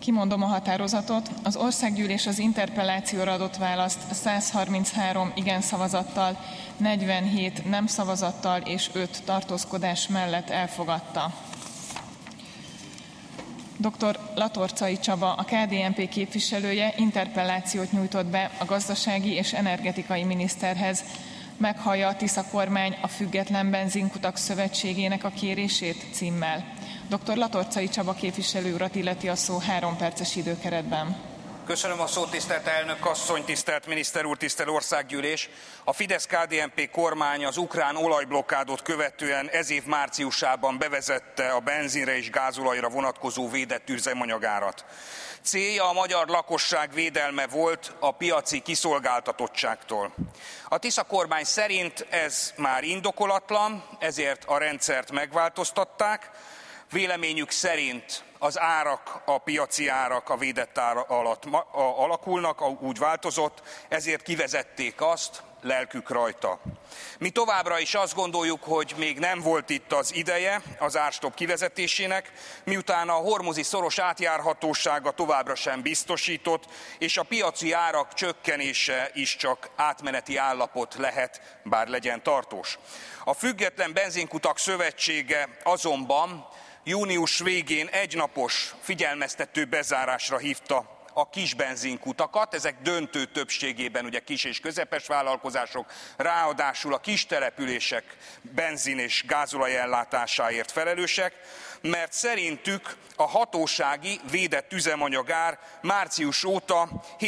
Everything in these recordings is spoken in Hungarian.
Kimondom a határozatot. Az országgyűlés az interpellációra adott választ 133 igen szavazattal, 47 nem szavazattal és 5 tartózkodás mellett elfogadta. Dr. Latorczai Csaba, a KDNP képviselője interpellációt nyújtott be a gazdasági és energetikai miniszterhez. Meghallja a Tisza kormány a Független Benzinkutak Szövetségének a kérését címmel. Dr. Latorczai Csaba képviselő urat illeti a szó 3 perces időkeretben. Köszönöm a szót, tisztelt elnök asszony, tisztelt miniszter úr, tisztelt országgyűlés! A Fidesz-KDNP kormány az ukrán olajblokkádot követően ez év márciusában bevezette a benzinre és gázolajra vonatkozó védett üzemanyagárat. Célja a magyar lakosság védelme volt a piaci kiszolgáltatottságtól. A Tisza kormány szerint ez már indokolatlan, ezért a rendszert megváltoztatták. Véleményük szerint az árak, a piaci árak a védett ára alatt alakulnak, úgy változott, ezért kivezették azt, lelkük rajta. Mi továbbra is azt gondoljuk, hogy még nem volt itt az ideje az árstopp kivezetésének, miután a hormuzi szoros átjárhatósága továbbra sem biztosított, és a piaci árak csökkenése is csak átmeneti állapot lehet, bár legyen tartós. A Független Benzinkutak Szövetsége azonban június végén egynapos figyelmeztető bezárásra hívta a kis benzinkutakat, ezek döntő többségében ugye kis és közepes vállalkozások, ráadásul a kis települések benzin és gázolaj ellátásáért felelősek, mert szerintük a hatósági védett üzemanyagár március óta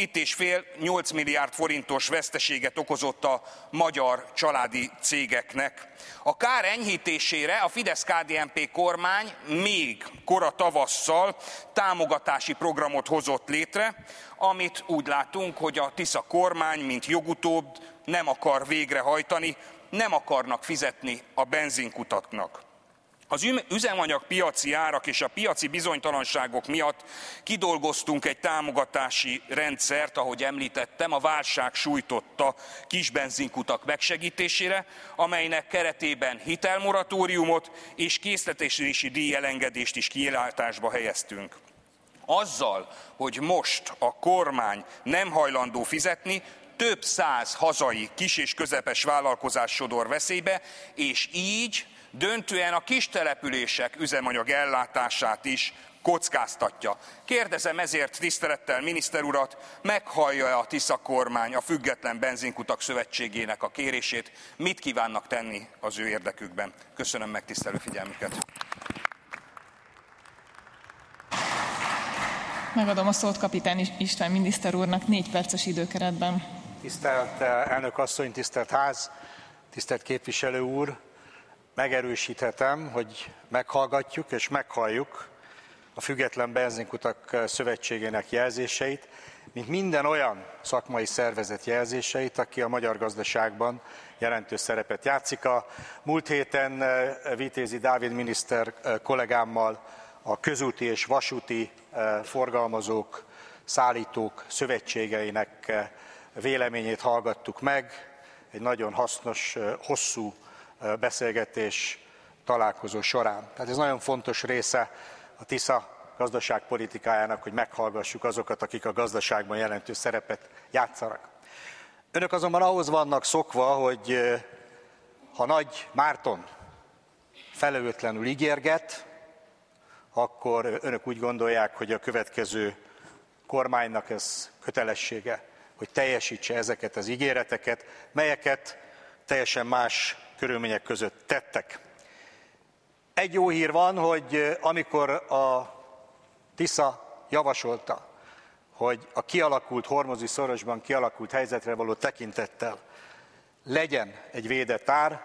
7,5-8 milliárd forintos veszteséget okozott a magyar családi cégeknek. A kár enyhítésére a Fidesz-KDNP kormány még kora tavasszal támogatási programot hozott létre, amit úgy látunk, hogy a Tisza kormány, mint jogutód nem akar végrehajtani, nem akarnak fizetni a benzinkutaknak. Az üzemanyag piaci árak és a piaci bizonytalanságok miatt kidolgoztunk egy támogatási rendszert, ahogy említettem, a válság sújtotta kisbenzinkutak megsegítésére, amelynek keretében hitelmoratóriumot és készletési díjelengedést is kilátásba helyeztünk. Azzal, hogy most a kormány nem hajlandó fizetni, több száz hazai kis- és közepes vállalkozás sodor veszélybe, és így döntően a kis települések üzemanyag ellátását is kockáztatja. Kérdezem ezért tisztelettel miniszter urat, meghallja a Tisza kormány a Független Benzinkutak Szövetségének a kérését, mit kívánnak tenni az ő érdekükben. Köszönöm megtisztelő figyelmüket. Megadom a szót Kapitány István miniszter úrnak 4 perces időkeretben. Tisztelt elnök asszony, tisztelt ház, tisztelt képviselő úr! Megerősíthetem, hogy meghallgatjuk és meghalljuk a Független Benzinkutak Szövetségének jelzéseit, mint minden olyan szakmai szervezet jelzéseit, aki a magyar gazdaságban jelentős szerepet játszik. A múlt héten Vitézi Dávid miniszter kollégámmal a közúti és vasúti forgalmazók, szállítók szövetségeinek véleményét hallgattuk meg. Egy nagyon hasznos, hosszú beszélgetés, találkozó során. Tehát ez nagyon fontos része a Tisza gazdaságpolitikájának, hogy meghallgassuk azokat, akik a gazdaságban jelentős szerepet játszanak. Önök azonban ahhoz vannak szokva, hogy ha Nagy Márton felelőtlenül ígérget, akkor önök úgy gondolják, hogy a következő kormánynak ez kötelessége, hogy teljesítse ezeket az ígéreteket, melyeket teljesen más körülmények között tettek. Egy jó hír van, hogy amikor a Tisza javasolta, hogy a kialakult hormuzi szorosban kialakult helyzetre való tekintettel legyen egy védett ár,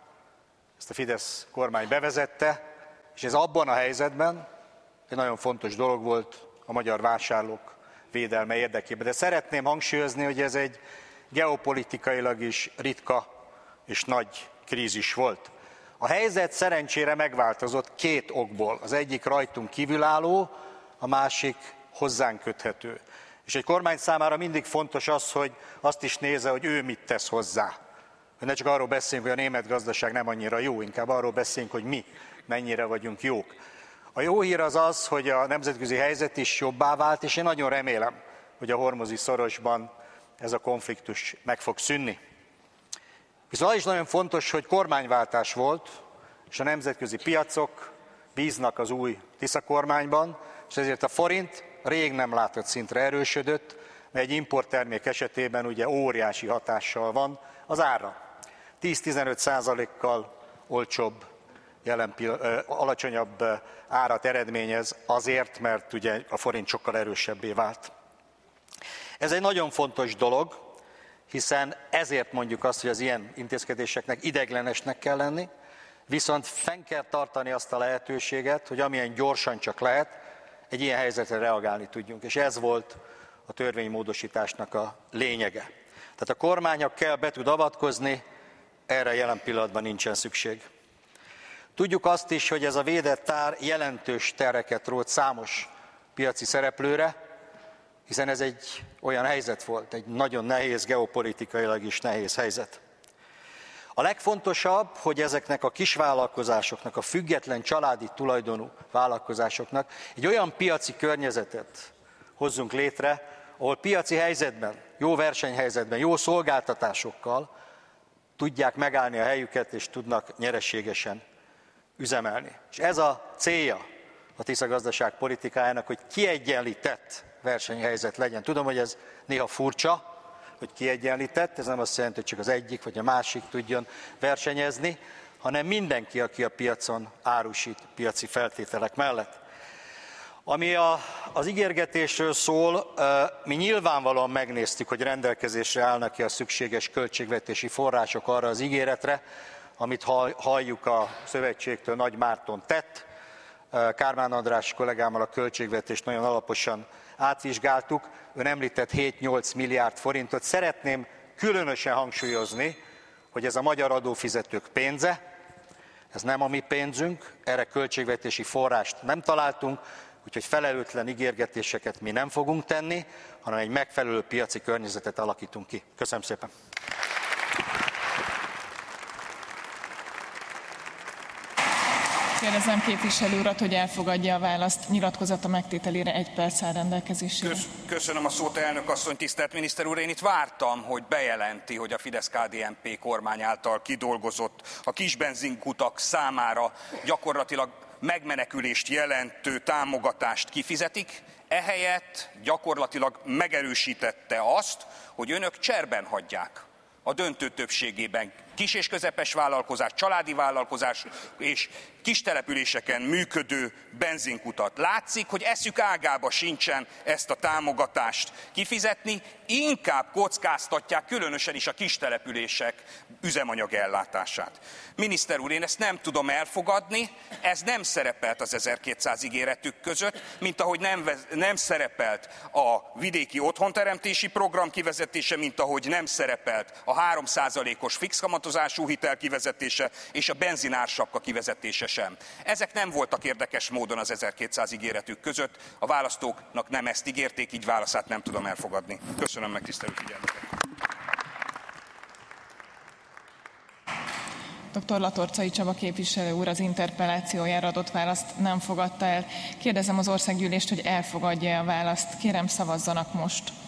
ezt a Fidesz kormány bevezette, és ez abban a helyzetben egy nagyon fontos dolog volt a magyar vásárlók védelme érdekében. De szeretném hangsúlyozni, hogy ez egy geopolitikailag is ritka és nagy krízis volt. A helyzet szerencsére megváltozott 2 okból. Az egyik rajtunk kívülálló, a másik hozzánk köthető. És egy kormány számára mindig fontos az, hogy azt is nézze, hogy ő mit tesz hozzá. Hogy ne csak arról beszéljünk, hogy a német gazdaság nem annyira jó, inkább arról beszéljünk, hogy mi mennyire vagyunk jók. A jó hír az az, hogy a nemzetközi helyzet is jobbá vált, és én nagyon remélem, hogy a hormuzi szorosban ez a konfliktus meg fog szűnni. Viszont az is nagyon fontos, hogy kormányváltás volt, és a nemzetközi piacok bíznak az új Tisza kormányban, és ezért a forint rég nem látott szintre erősödött, mert egy importtermék esetében ugye óriási hatással van az árra. 10-15%-kal olcsóbb, alacsonyabb árat eredményez azért, mert ugye a forint sokkal erősebbé vált. Ez egy nagyon fontos dolog, hiszen ezért mondjuk azt, hogy az ilyen intézkedéseknek ideiglenesnek kell lenni, viszont fenn kell tartani azt a lehetőséget, hogy amilyen gyorsan csak lehet, egy ilyen helyzetre reagálni tudjunk. És ez volt a törvénymódosításnak a lényege. Tehát a kormánynak kell be tud avatkozni, erre jelen pillanatban nincsen szükség. Tudjuk azt is, hogy ez a védett ár jelentős terheket rótt számos piaci szereplőre, hiszen ez egy olyan helyzet volt, egy nagyon nehéz, geopolitikailag is nehéz helyzet. A legfontosabb, hogy ezeknek a kisvállalkozásoknak, a független családi tulajdonú vállalkozásoknak egy olyan piaci környezetet hozzunk létre, ahol piaci helyzetben, jó versenyhelyzetben, jó szolgáltatásokkal tudják megállni a helyüket, és tudnak nyereségesen üzemelni. És ez a célja a Tisza gazdaságpolitikájának, hogy kiegyenlített versenyhelyzet legyen. Tudom, hogy ez néha furcsa, hogy kiegyenlített, ez nem azt jelenti, hogy csak az egyik vagy a másik tudjon versenyezni, hanem mindenki, aki a piacon árusít piaci feltételek mellett. Ami az ígérgetésről szól, mi nyilvánvalóan megnéztük, hogy rendelkezésre állnak-e a szükséges költségvetési források arra az ígéretre, amit halljuk a szövetségtől, Nagy Márton tett. Kármán András kollégámmal a költségvetést nagyon alaposan átvizsgáltuk, ön említett 7-8 milliárd forintot. Szeretném különösen hangsúlyozni, hogy ez a magyar adófizetők pénze, ez nem a mi pénzünk, erre költségvetési forrást nem találtunk, úgyhogy felelőtlen ígérgetéseket mi nem fogunk tenni, hanem egy megfelelő piaci környezetet alakítunk ki. Köszönöm szépen! Kérdezem képviselő urat, hogy elfogadja a választ. Nyilatkozata megtételére 1 perc áll rendelkezésére. Köszönöm a szót, elnök asszony, tisztelt miniszter úr. Én itt vártam, hogy bejelenti, hogy a Fidesz-KDNP kormány által kidolgozott, a kisbenzinkutak számára gyakorlatilag megmenekülést jelentő támogatást kifizetik. Ehelyett gyakorlatilag megerősítette azt, hogy önök cserben hagyják a döntő többségében kis- és közepes vállalkozás, családi vállalkozás és kis településeken működő benzinkutat. Látszik, hogy eszük ágába sincsen ezt a támogatást kifizetni, inkább kockáztatják különösen is a kis települések üzemanyag ellátását. Miniszter úr, én ezt nem tudom elfogadni, ez nem szerepelt az 1200 ígéretük között, mint ahogy nem szerepelt a vidéki otthonteremtési program kivezetése, mint ahogy nem szerepelt a 3%-os fix kamatozású hitel kivezetése és a benzinársapka kivezetése sem. Ezek nem voltak érdekes módon az 1200 ígéretük között, a választóknak nem ezt ígérték, így válaszát nem tudom elfogadni. Köszönöm megtisztelő figyelmüket. Dr. Latorcai Csaba képviselő úr az interpellációjára adott választ nem fogadta el. Kérdezem az országgyűlést, hogy elfogadja a választ. Kérem, szavazzanak most.